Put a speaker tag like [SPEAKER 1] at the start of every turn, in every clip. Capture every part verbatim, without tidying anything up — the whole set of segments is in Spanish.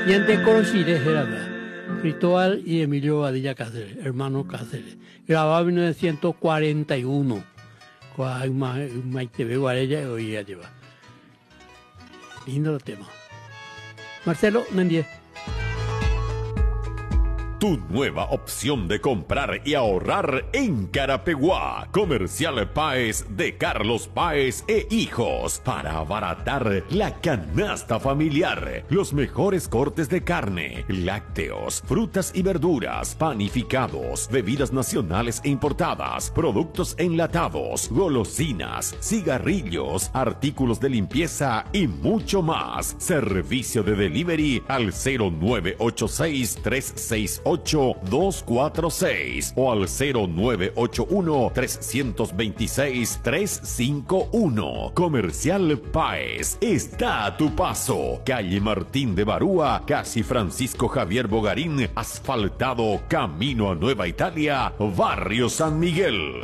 [SPEAKER 1] Y ante Corochires era Cristóbal y Emilio Badilla Cáceres, hermanos Cáceres. Grababa en mil novecientos cuarenta y uno. Con Maite B. Guarella y oía llevar. Lindo el tema. Marcelo Mendiez.
[SPEAKER 2] Tu nueva opción de comprar y ahorrar en Carapeguá. Comercial Páez de Carlos Páez e Hijos. Para abaratar la canasta familiar. Los mejores cortes de carne, lácteos, frutas y verduras, panificados, bebidas nacionales e importadas, productos enlatados, golosinas, cigarrillos, artículos de limpieza y mucho más. Servicio de delivery al cero nueve ocho seis, tres seis ocho, dos cuatro seis o al cero nueve ocho uno, tres dos seis, tres cinco uno. Comercial Páez está a tu paso. Calle Martín de Barúa, casi Francisco Javier Bogarín, asfaltado, camino a Nueva Italia, Barrio San Miguel.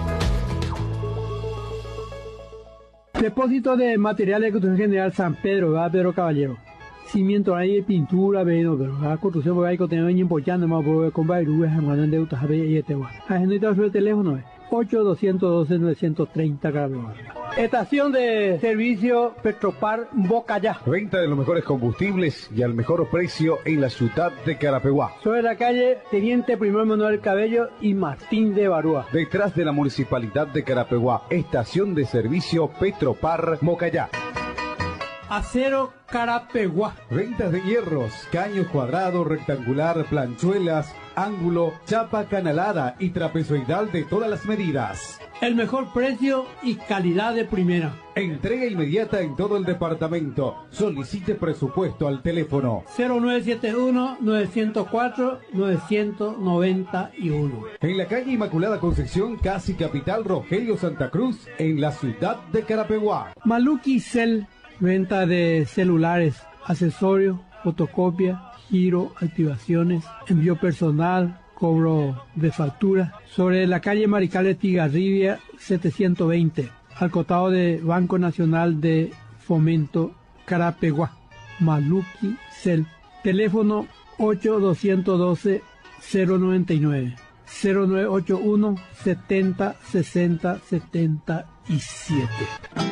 [SPEAKER 1] Depósito de materiales de construcción general San Pedro, ¿verdad? Pedro Caballero. Cimiento ahí, pintura, veno, pero la construcción porque hay que tener importante más por comprar y luego mandan de autos a ver y este va. A gente el teléfono es ocho dos uno dos, nueve tres cero Carlos. Estación de servicio Petropar Bocayá.
[SPEAKER 3] Venta de los mejores combustibles y al mejor precio en la ciudad de Carapeguá.
[SPEAKER 1] Sobre la calle Teniente Primero Manuel Cabello y Martín de Barúa.
[SPEAKER 3] Detrás de la municipalidad de Carapeguá. Estación de servicio Petropar Bocayá.
[SPEAKER 1] Acero Carapeguá.
[SPEAKER 3] Ventas de hierros, caño cuadrado, rectangular, planchuelas, ángulo, chapa canalada y trapezoidal de todas las medidas.
[SPEAKER 1] El mejor precio y calidad de primera.
[SPEAKER 3] Entrega inmediata en todo el departamento. Solicite presupuesto al teléfono
[SPEAKER 1] cero nueve siete uno, nueve cero cuatro, nueve nueve uno.
[SPEAKER 3] En la calle Inmaculada Concepción, casi capital Rogelio Santa Cruz, en la ciudad de Carapeguá.
[SPEAKER 1] Maluki Cel. Venta de celulares, accesorios, fotocopia, giro, activaciones, envío personal, cobro de factura. Sobre la calle Maricales Tigarribia setecientos veinte, al costado de Banco Nacional de Fomento Carapeguá. Maluki Cel. Teléfono ocho dos uno dos, cero nueve nueve, cero nueve ocho uno, setenta, sesenta, setenta y siete.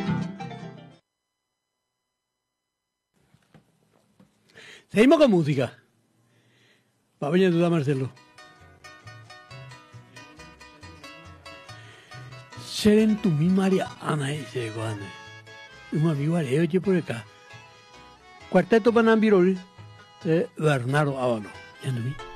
[SPEAKER 1] Seguimos con música. Va a venir duda, Marcelo. Seren tu mi María Ana dice Guane. Un amigo haré oye por acá. Cuarteto Panambirol de Bernardo Ábano. ¿Ya no vi?